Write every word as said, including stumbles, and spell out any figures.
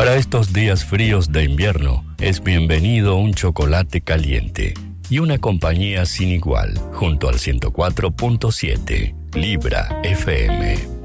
Para estos días fríos de invierno, es bienvenido un chocolate caliente y una compañía sin igual, junto al ciento cuatro punto siete Libra F M.